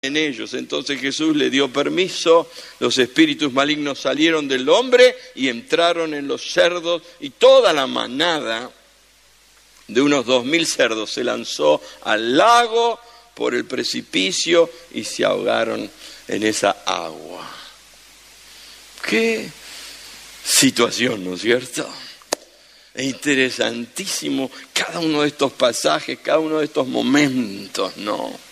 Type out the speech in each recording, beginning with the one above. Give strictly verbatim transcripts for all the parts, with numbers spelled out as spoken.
en ellos. Entonces Jesús le dio permiso, los espíritus malignos salieron del hombre y entraron en los cerdos, y toda la manada de unos dos mil cerdos se lanzó al lago por el precipicio y se ahogaron en esa agua. ¡Qué situación!, ¿no es cierto? Es interesantísimo cada uno de estos pasajes, cada uno de estos momentos, ¿no?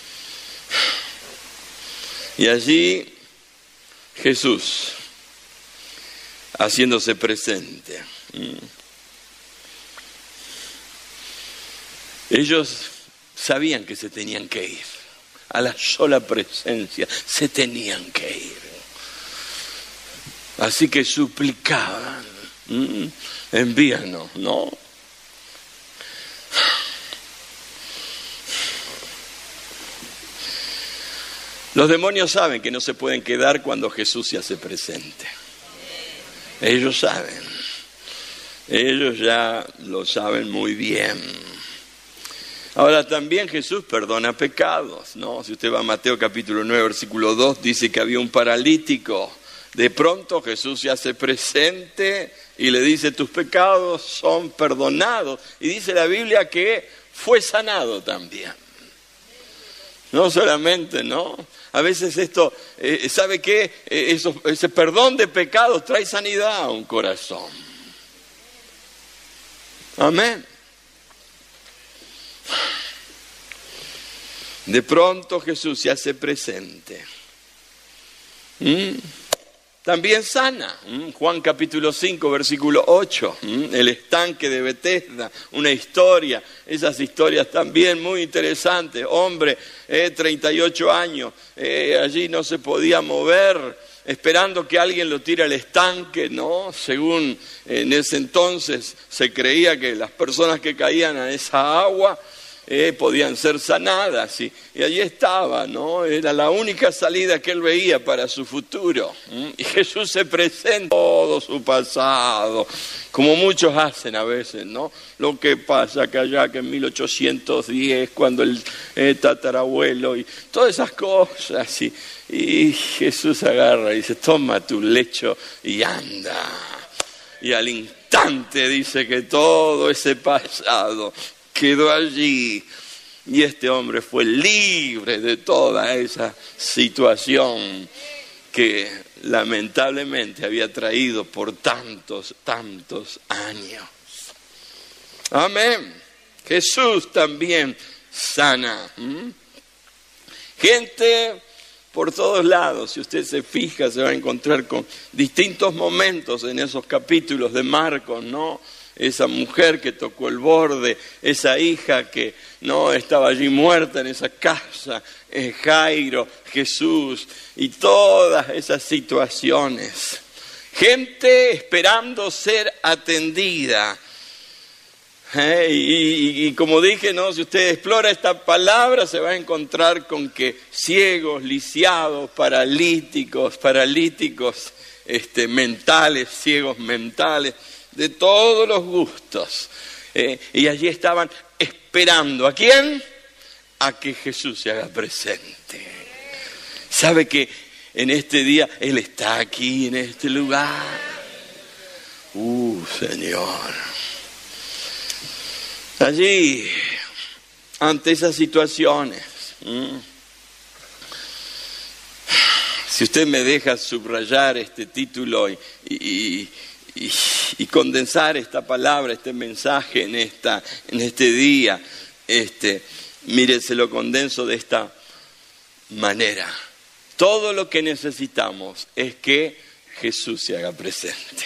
Y allí Jesús haciéndose presente. Ellos sabían que se tenían que ir. A la sola presencia se tenían que ir. Así que suplicaban, ¿Mm? envíanos, ¿no? Los demonios saben que no se pueden quedar cuando Jesús se hace presente. Ellos saben. Ellos ya lo saben muy bien. Ahora también Jesús perdona pecados, ¿no? Si usted va a Mateo capítulo nueve, versículo dos, dice que había un paralítico. De pronto Jesús se hace presente y le dice, tus pecados son perdonados. Y dice la Biblia que fue sanado también. No solamente, ¿no? A veces esto, eh, ¿sabe qué? Eh, eso, ese perdón de pecados trae sanidad a un corazón. Amén. De pronto Jesús se hace presente. ¿Mm? También sana. ¿Mm? Juan capítulo cinco, versículo ocho. ¿Mm? El estanque de Betesda, una historia. Esas historias también muy interesantes. Hombre, eh, treinta y ocho años, eh, allí no se podía mover, esperando que alguien lo tire al estanque, ¿no? Según eh, en ese entonces se creía que las personas que caían a esa agua Eh, podían ser sanadas, y, y allí estaba, ¿no? Era la única salida que él veía para su futuro. ¿Mm? Y Jesús se presenta todo su pasado, como muchos hacen a veces, ¿no? Lo que pasa que allá que en mil ochocientos diez, cuando el eh, tatarabuelo y todas esas cosas, y, y Jesús agarra y dice, toma tu lecho y anda. Y al instante dice que todo ese pasado quedó allí, y este hombre fue libre de toda esa situación que lamentablemente había traído por tantos, tantos años. Amén. Jesús también sana. ¿Mm? Gente por todos lados, si usted se fija, se va a encontrar con distintos momentos en esos capítulos de Marcos, ¿no? Esa mujer que tocó el borde, esa hija que no estaba allí muerta en esa casa, eh, Jairo, Jesús, y todas esas situaciones. Gente esperando ser atendida. Eh, y, y, y como dije, ¿no? Si usted explora esta palabra, se va a encontrar con que ciegos, lisiados, paralíticos, paralíticos este, mentales, ciegos mentales, de todos los gustos. Eh, y allí estaban esperando. ¿A quién? A que Jesús se haga presente. ¿Sabe que en este día Él está aquí, en este lugar? Uh, Señor. Allí, ante esas situaciones, ¿m? Si usted me deja subrayar este título y... y Y, y condensar esta palabra, este mensaje en, esta, en este día, este, mire, se lo condenso de esta manera. Todo lo que necesitamos es que Jesús se haga presente.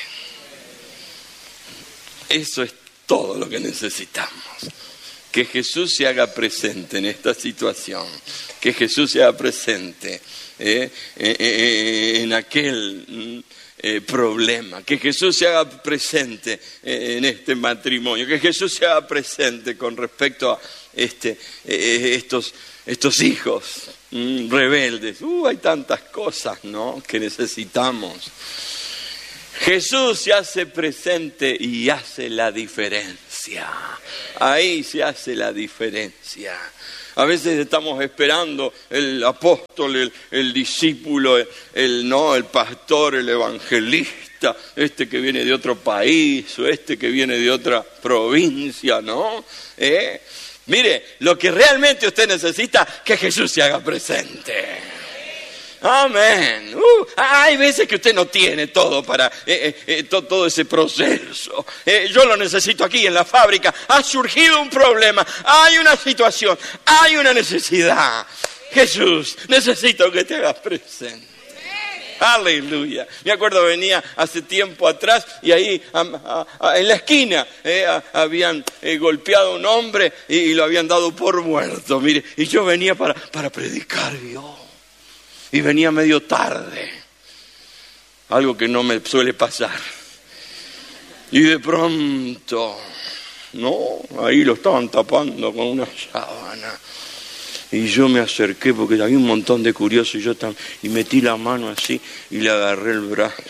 Eso es todo lo que necesitamos. Que Jesús se haga presente en esta situación. Que Jesús se haga presente eh, eh, eh, en aquel... Eh, problema, que Jesús se haga presente eh, en este matrimonio, que Jesús se haga presente con respecto a este, eh, estos, estos hijos mm, rebeldes. Uh, hay tantas cosas, ¿no?, que necesitamos. Jesús se hace presente y hace la diferencia. Ahí se hace la diferencia. A veces estamos esperando el apóstol, el, el discípulo, el, el, no, el pastor, el evangelista, este que viene de otro país o este que viene de otra provincia, ¿no? ¿Eh? Mire, lo que realmente usted necesita, que Jesús se haga presente. Amén. Uh, hay veces que usted no tiene todo para eh, eh, to, todo ese proceso. Eh, yo lo necesito aquí en la fábrica. Ha surgido un problema, hay una situación, hay una necesidad. Jesús, necesito que te hagas presente. Aleluya. Me acuerdo, venía hace tiempo atrás y ahí a, a, a, en la esquina eh, a, habían eh, golpeado a un hombre y, y lo habían dado por muerto. Mire, y yo venía para, para predicar, yo. Y venía medio tarde, algo que no me suele pasar. Y de pronto, no, ahí lo estaban tapando con una sábana. Y yo me acerqué porque había un montón de curiosos y yo también, y metí la mano así y le agarré el brazo.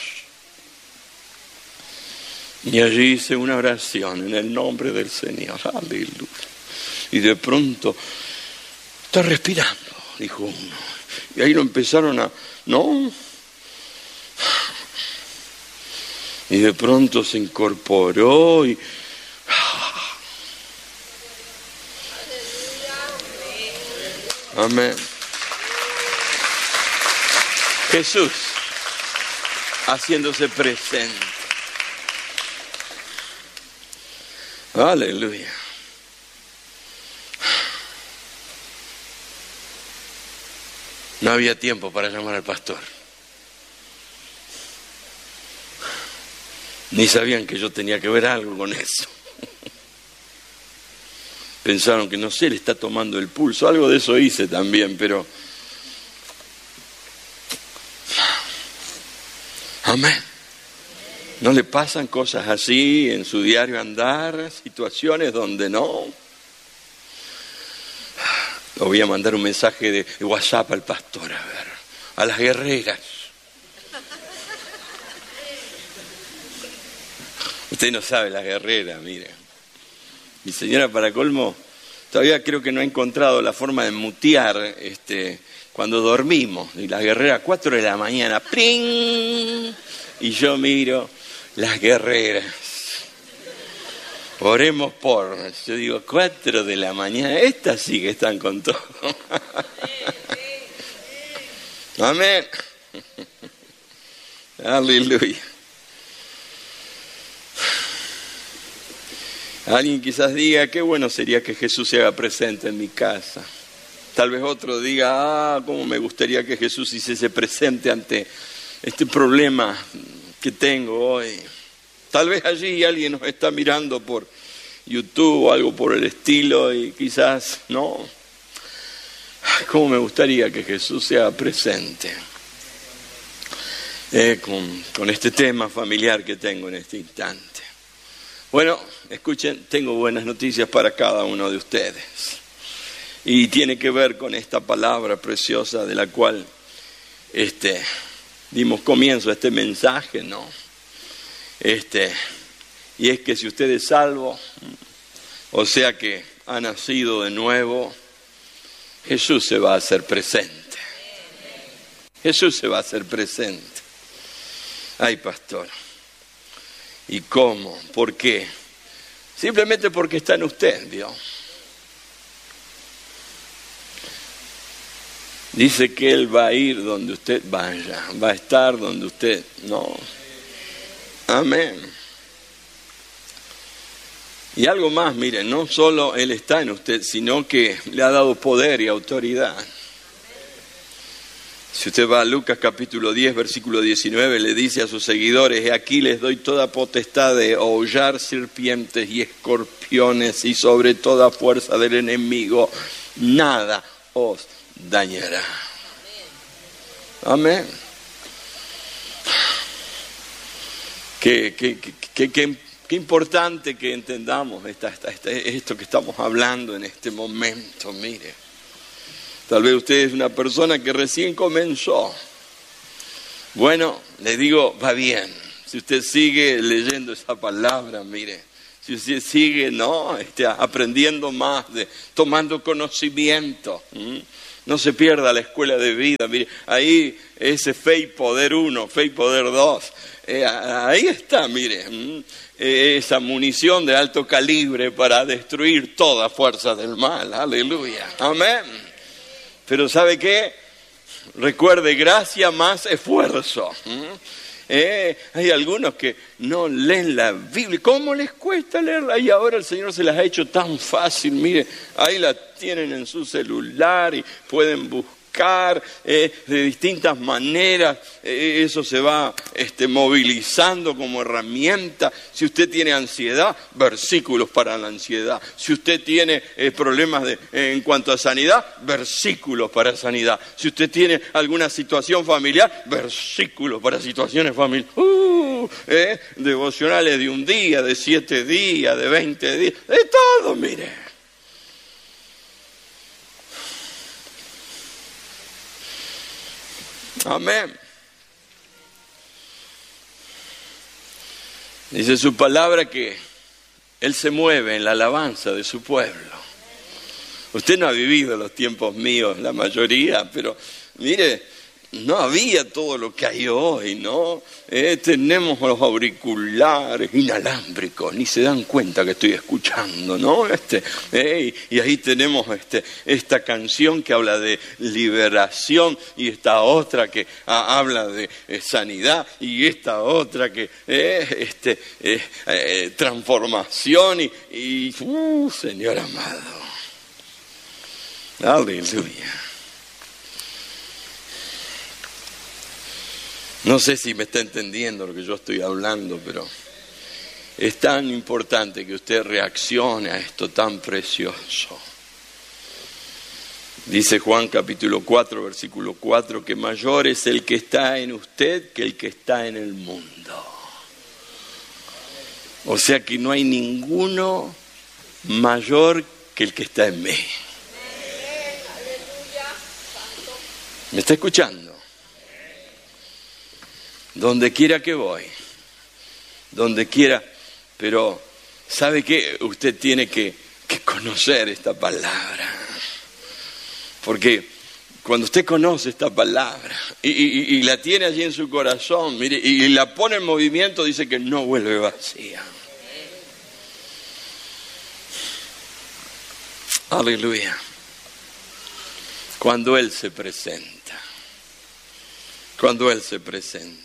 Y allí hice una oración en el nombre del Señor. Aleluya. Y de pronto, está respirando, dijo uno. Y ahí lo empezaron a, ¿no? Y de pronto se incorporó y... Amén. Jesús haciéndose presente. Aleluya. No había tiempo para llamar al pastor. Ni sabían que yo tenía que ver algo con eso. Pensaron que, no sé, le está tomando el pulso. Algo de eso hice también, pero... Amén. ¿No le pasan cosas así en su diario andar? Situaciones donde no... Le voy a mandar un mensaje de WhatsApp al pastor, a ver, a las guerreras. Usted no sabe las guerreras, mire. Mi señora, para colmo, todavía creo que no ha encontrado la forma de mutear este, cuando dormimos. Y las guerreras, cuatro de la mañana, ¡pling! Y yo miro, las guerreras. Oremos por, yo digo, cuatro de la mañana, estas sí que están con todo. Amén. Aleluya. Alguien quizás diga, qué bueno sería que Jesús se haga presente en mi casa. Tal vez otro diga, ah, cómo me gustaría que Jesús hiciese presente ante este problema que tengo hoy. Tal vez allí alguien nos está mirando por YouTube o algo por el estilo y quizás, no. ¿Cómo me gustaría que Jesús sea presente eh, con, con este tema familiar que tengo en este instante? Bueno, escuchen, tengo buenas noticias para cada uno de ustedes. Y tiene que ver con esta palabra preciosa de la cual este, dimos comienzo a este mensaje, ¿no? Este, y es que si usted es salvo, o sea que ha nacido de nuevo, Jesús se va a hacer presente. Jesús se va a hacer presente. Ay, pastor. ¿Y cómo? ¿Por qué? Simplemente porque está en usted, Dios. Dice que Él va a ir donde usted vaya, va a estar donde usted no. Amén. Y algo más, miren, no solo Él está en usted, sino que le ha dado poder y autoridad. Si usted va a Lucas capítulo diez, versículo diecinueve, le dice a sus seguidores, he aquí les doy toda potestad de hollar serpientes y escorpiones y sobre toda fuerza del enemigo, nada os dañará. Amén. Qué, qué, qué, qué, qué importante que entendamos esta, esta, esta, esto que estamos hablando en este momento, mire. Tal vez usted es una persona que recién comenzó. Bueno, le digo, va bien. Si usted sigue leyendo esa palabra, mire, si usted sigue, ¿no? Este, aprendiendo más, de, tomando conocimiento. ¿Mm? No se pierda la escuela de vida. Mire, ahí ese Fe y Poder uno, Fe y Poder dos. Eh, ahí está, mire, ¿Mm? eh, esa munición de alto calibre para destruir toda fuerza del mal. Aleluya. Amén. Pero ¿sabe qué? Recuerde, gracia más esfuerzo. ¿Mm? Eh, hay algunos que no leen la Biblia. ¿Cómo les cuesta leerla? Y ahora el Señor se las ha hecho tan fácil. Mire, ahí la tienen en su celular y pueden buscar eh, de distintas maneras. Eh, eso se va este, movilizando como herramienta. Si usted tiene ansiedad, versículos para la ansiedad. Si usted tiene eh, problemas de, eh, en cuanto a sanidad, versículos para sanidad. Si usted tiene alguna situación familiar, versículos para situaciones familiares. Uh, eh, devocionales de un día, de siete días, de veinte días, de todo, mire. Amén. Dice su palabra que Él se mueve en la alabanza de su pueblo. Usted no ha vivido los tiempos míos, la mayoría, pero mire, no había todo lo que hay hoy, ¿no? Eh, tenemos los auriculares inalámbricos, ni se dan cuenta que estoy escuchando, ¿no? Este, eh, y, y ahí tenemos este, esta canción que habla de liberación y esta otra que ah, habla de eh, sanidad y esta otra que eh, este, eh, eh, transformación y, y uh, Señor amado. Aleluya. No sé si me está entendiendo lo que yo estoy hablando, pero es tan importante que usted reaccione a esto tan precioso. Dice Juan capítulo cuatro, versículo cuatro, que mayor es el que está en usted que el que está en el mundo. O sea que no hay ninguno mayor que el que está en mí. ¿Me está escuchando? Donde quiera que voy, donde quiera, pero ¿sabe qué? Usted tiene que, que conocer esta palabra, porque cuando usted conoce esta palabra y, y, y la tiene allí en su corazón, mire, y la pone en movimiento, dice que no vuelve vacía. Aleluya. Cuando Él se presenta, cuando Él se presenta.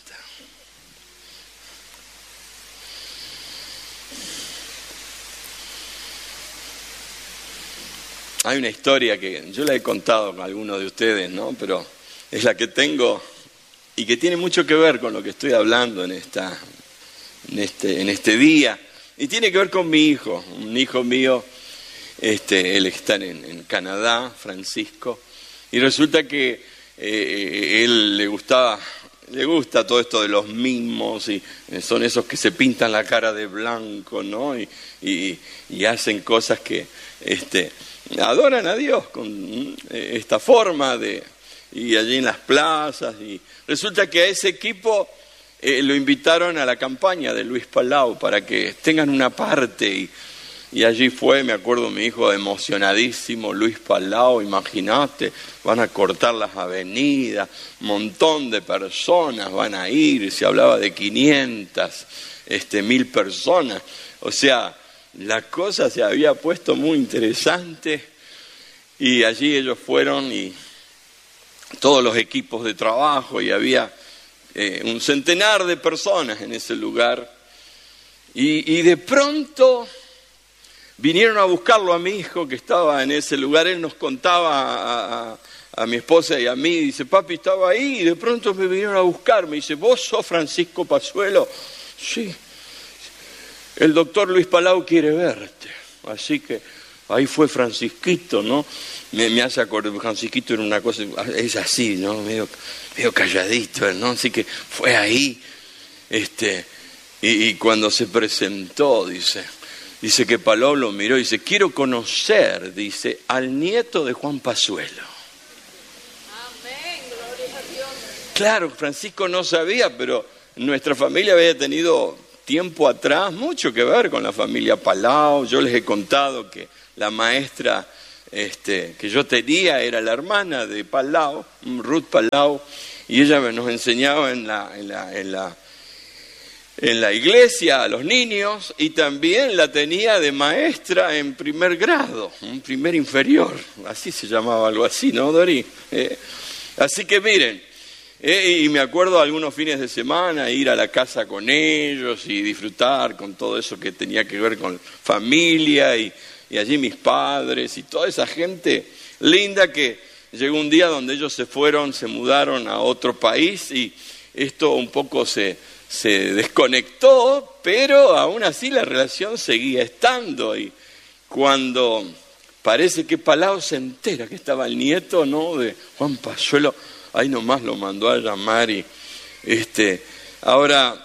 Hay una historia que yo la he contado con algunos de ustedes, ¿no? Pero es la que tengo y que tiene mucho que ver con lo que estoy hablando en, esta, en, este, en este día. Y tiene que ver con mi hijo, un hijo mío, este, él está en, en Canadá, Francisco, y resulta que eh, él le gustaba, le gusta todo esto de los mimos, y son esos que se pintan la cara de blanco, ¿no? Y, y, y hacen cosas que... este adoran a Dios con esta forma de y allí en las plazas, y resulta que a ese equipo eh, lo invitaron a la campaña de Luis Palau para que tengan una parte, y, y allí fue, me acuerdo, mi hijo emocionadísimo. Luis Palau, imagínate, van a cortar las avenidas, montón de personas van a ir, se hablaba de quinientas, este, mil personas, o sea, la cosa se había puesto muy interesante, y allí ellos fueron y todos los equipos de trabajo, y había eh, un centenar de personas en ese lugar, y, y de pronto vinieron a buscarlo a mi hijo que estaba en ese lugar. Él nos contaba a, a, a mi esposa y a mí, dice, papi, estaba ahí y de pronto me vinieron a buscar, me dice, ¿vos sos Francisco Pazuelo? Sí. El doctor Luis Palau quiere verte. Así que ahí fue Francisquito, ¿no? Me, me hace acordar, Francisquito era una cosa, es así, ¿no? Medio, medio calladito, ¿no? Así que fue ahí, este, y, y cuando se presentó, dice, dice que Palau lo miró y dice, quiero conocer, dice, al nieto de Juan Pazuelo. Amén, gloria a Dios. Claro, Francisco no sabía, pero nuestra familia había tenido tiempo atrás, mucho que ver con la familia Palau. Yo les he contado que la maestra este, que yo tenía era la hermana de Palau, Ruth Palau, y ella nos enseñaba en la, en la, en la, en la iglesia a los niños, y también la tenía de maestra en primer grado, un primer inferior, así se llamaba, algo así, ¿no, Dori? Eh, así que miren, eh, y me acuerdo algunos fines de semana ir a la casa con ellos y disfrutar con todo eso que tenía que ver con familia, y, y allí mis padres y toda esa gente linda que llegó un día donde ellos se fueron, se mudaron a otro país, y esto un poco se, se desconectó, pero aún así la relación seguía estando. Y cuando parece que Palau se entera que estaba el nieto, ¿no?, de Juan Payuelo, ahí nomás lo mandó a llamar. Y este, ahora,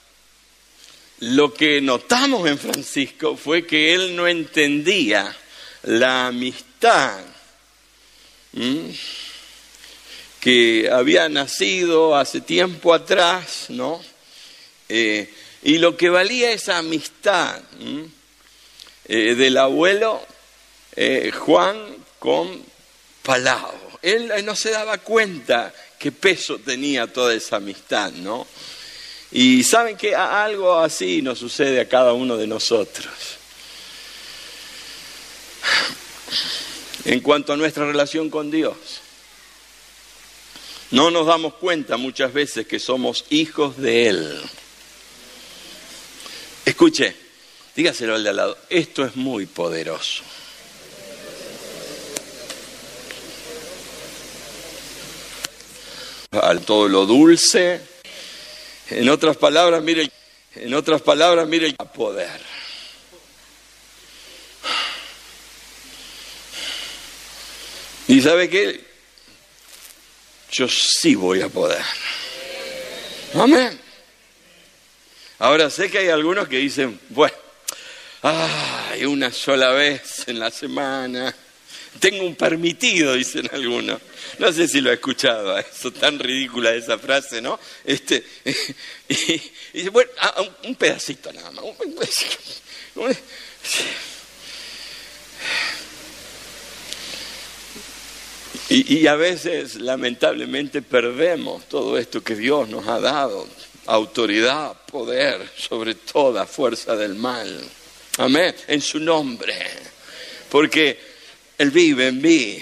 lo que notamos en Francisco fue que él no entendía la amistad ¿Mm? que había nacido hace tiempo atrás, ¿no? Eh, y lo que valía esa amistad eh, del abuelo eh, Juan con Palau. Él no se daba cuenta qué peso tenía toda esa amistad, ¿no? Y saben que algo así nos sucede a cada uno de nosotros. En cuanto a nuestra relación con Dios, no nos damos cuenta muchas veces que somos hijos de Él. Escuche, dígaselo al de al lado, esto es muy poderoso. Al todo lo dulce, en otras palabras, mire, en otras palabras, mire el poder. ¿Y sabe qué? Yo sí voy a poder. Amén. Ahora sé que hay algunos que dicen, bueno, ay, una sola vez en la semana. Tengo un permitido, dicen algunos. No sé si lo he escuchado, eso tan ridícula esa frase, ¿no? Este, y, y dice, bueno, un pedacito nada más. Un pedacito. Y, y a veces, lamentablemente, perdemos todo esto que Dios nos ha dado. Autoridad, poder sobre toda fuerza del mal. Amén. En su nombre. Porque Él vive en mí.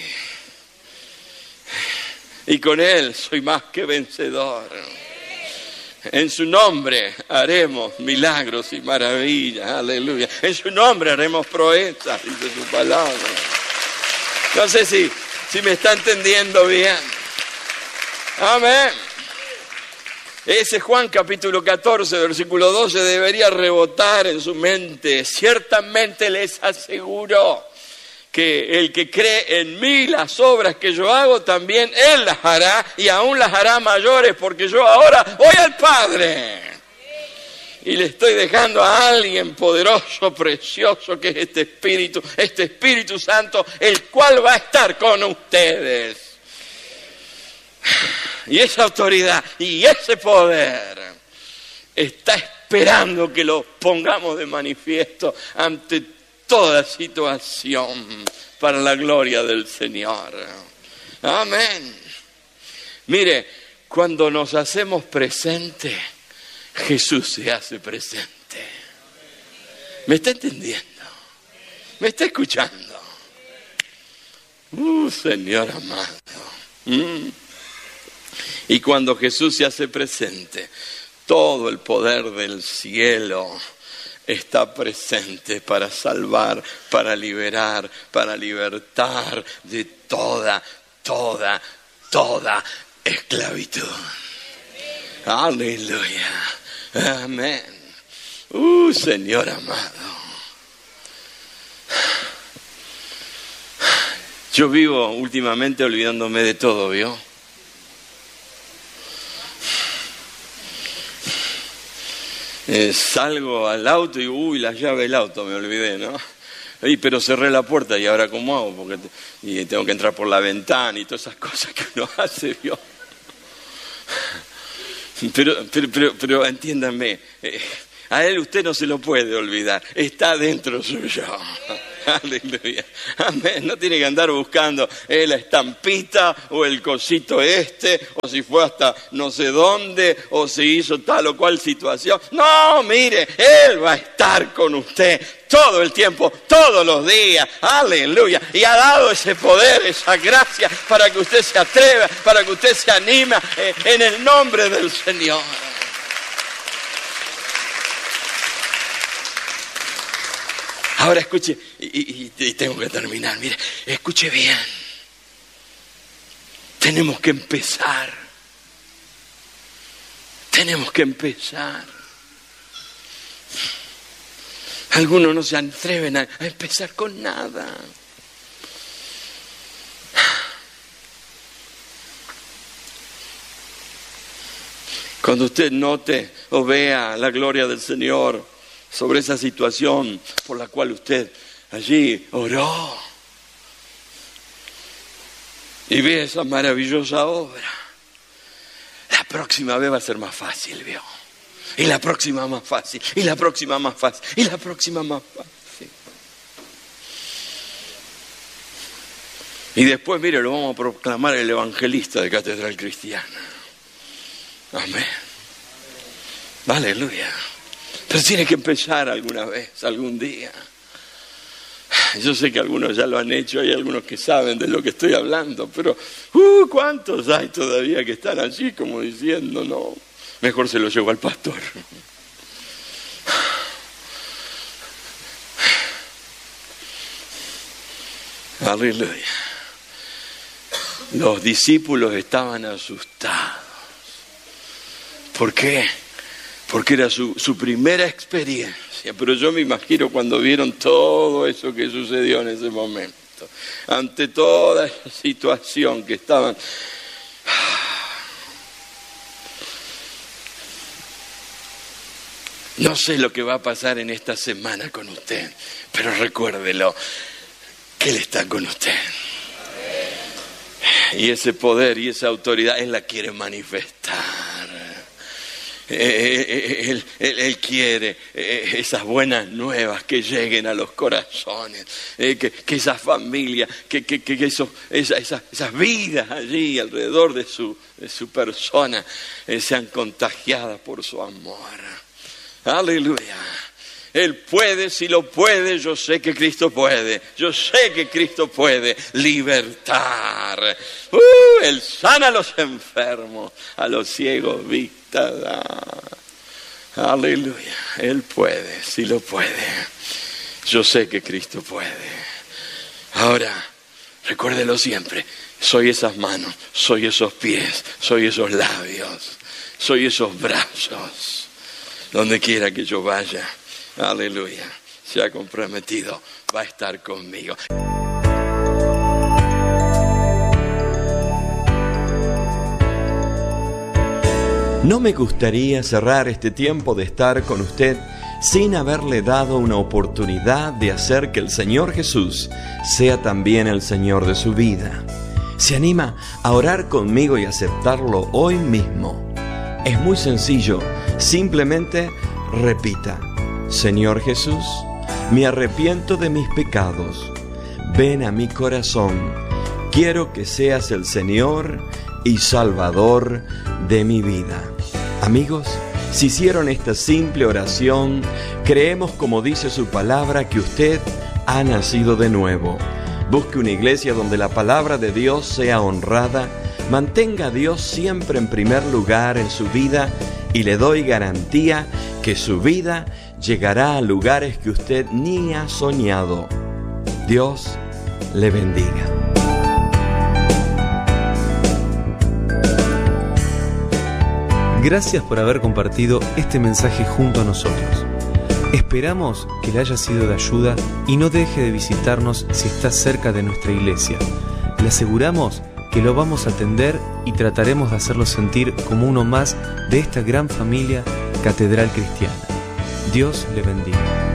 Y con Él soy más que vencedor. En su nombre haremos milagros y maravillas. Aleluya. En su nombre haremos proezas, dice su palabra. No sé si, si me está entendiendo bien. Amén. Ese Juan capítulo catorce, versículo doce, debería rebotar en su mente. Ciertamente les aseguro que el que cree en mí, las obras que yo hago, también Él las hará, y aún las hará mayores, porque yo ahora voy al Padre. Y le estoy dejando a alguien poderoso, precioso, que es este Espíritu, este Espíritu Santo, el cual va a estar con ustedes. Y esa autoridad y ese poder está esperando que lo pongamos de manifiesto ante toda situación para la gloria del Señor. Amén. Mire, cuando nos hacemos presentes, Jesús se hace presente. ¿Me está entendiendo? ¿Me está escuchando? Uh, Señor amado. Mm. Y cuando Jesús se hace presente, todo el poder del cielo está presente para salvar, para liberar, para libertar de toda, toda, toda esclavitud. Aleluya. Amén. Uh, Señor amado. Yo vivo últimamente olvidándome de todo, ¿vio? Eh, salgo al auto y uy, la llave del auto me olvidé, ¿no? Y, pero cerré la puerta y ahora ¿cómo hago? Porque te, y tengo que entrar por la ventana y todas esas cosas que uno hace, ¿vio? Pero, pero, pero, pero entiéndanme, eh, A Él usted no se lo puede olvidar. Está dentro suyo. Aleluya. Amén. No tiene que andar buscando eh, la estampita o el cosito este, o si fue hasta no sé dónde, o si hizo tal o cual situación. No, mire, Él va a estar con usted todo el tiempo, todos los días. Aleluya. Y ha dado ese poder, esa gracia, para que usted se atreva, para que usted se anime eh, en el nombre del Señor. Ahora escuche, y, y, y tengo que terminar, mire, escuche bien. Tenemos que empezar. Tenemos que empezar. Algunos no se atreven a, a empezar con nada. Cuando usted note o vea la gloria del Señor sobre esa situación por la cual usted allí oró y ve esa maravillosa obra, la próxima vez va a ser más fácil, ¿vio? Y la próxima más fácil, y la próxima más fácil, y la próxima más fácil. Y después, mire, lo vamos a proclamar el evangelista de Catedral Cristiana. Amén. Aleluya. Pero tiene que empezar alguna vez, algún día. Yo sé que algunos ya lo han hecho, hay algunos que saben de lo que estoy hablando, pero uh, ¿cuántos hay todavía que están allí como diciendo, no, mejor se lo llevo al pastor? Aleluya. Los discípulos estaban asustados. ¿Por qué? Porque era su, su primera experiencia, pero yo me imagino cuando vieron todo eso que sucedió en ese momento, ante toda esa situación que estaban. No sé lo que va a pasar en esta semana con usted, pero recuérdelo, que Él está con usted. Y ese poder y esa autoridad Él la quiere manifestar. Él, él, él quiere esas buenas nuevas que lleguen a los corazones, que, que esas familias, que, que, que esos, esas, esas, esas vidas allí alrededor de su, de su persona sean contagiadas por su amor. Aleluya. Él puede, si lo puede, yo sé que Cristo puede. Yo sé que Cristo puede libertar. Uh, Él sana a los enfermos, a los ciegos vista da. Aleluya. Él puede, si lo puede. Yo sé que Cristo puede. Ahora, recuérdelo siempre. Soy esas manos, soy esos pies, soy esos labios, soy esos brazos. Donde quiera que yo vaya. Aleluya, se ha comprometido, va a estar conmigo. No me gustaría cerrar este tiempo de estar con usted sin haberle dado una oportunidad de hacer que el Señor Jesús sea también el Señor de su vida. ¿Se anima a orar conmigo y aceptarlo hoy mismo? Es muy sencillo, simplemente repita: Señor Jesús, me arrepiento de mis pecados. Ven a mi corazón. Quiero que seas el Señor y Salvador de mi vida. Amigos, si hicieron esta simple oración, creemos, como dice su palabra, que usted ha nacido de nuevo. Busque una iglesia donde la palabra de Dios sea honrada. Mantenga a Dios siempre en primer lugar en su vida y le doy garantía que su vida llegará a lugares que usted ni ha soñado. Dios le bendiga. Gracias por haber compartido este mensaje junto a nosotros. Esperamos que le haya sido de ayuda y no deje de visitarnos si está cerca de nuestra iglesia. Le aseguramos que lo vamos a atender y trataremos de hacerlo sentir como uno más de esta gran familia Catedral Cristiana. Dios le bendiga.